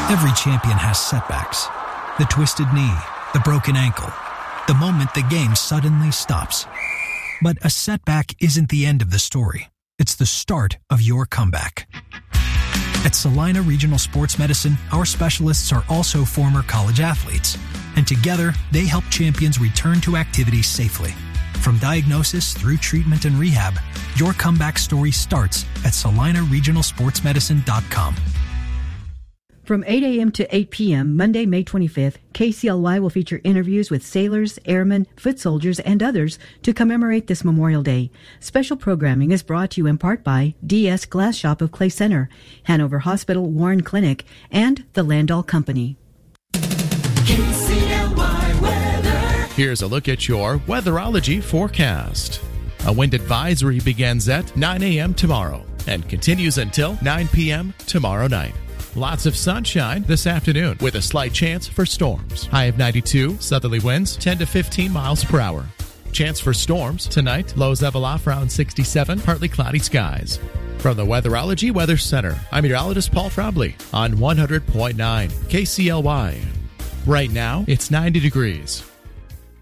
Every champion has setbacks. The twisted knee, the broken ankle, the moment the game suddenly stops. But a setback isn't the end of the story. It's the start of your comeback. At Salina Regional Sports Medicine, our specialists are also former college athletes. And together, they help champions return to activity safely. From diagnosis through treatment and rehab, your comeback story starts at salinaregionalsportsmedicine.com. From 8 a.m. to 8 p.m., Monday, May 25th, KCLY will feature interviews with sailors, airmen, foot soldiers, and others to commemorate this Memorial Day. Special programming is brought to you in part by DS Glass Shop of Clay Center, Hanover Hospital Warren Clinic, and the Landau Company. KCLY weather. Here's a look at your weatherology forecast. A wind advisory begins at 9 a.m. tomorrow and continues until 9 p.m. tomorrow night. Lots of sunshine this afternoon with a slight chance for storms. High of 92, southerly winds 10 to 15 miles per hour. Chance for storms tonight, lows level off around 67, partly cloudy skies. From the Weatherology Weather Center, I'm meteorologist Paul Trombley on 100.9 KCLY. Right now, it's 90 degrees.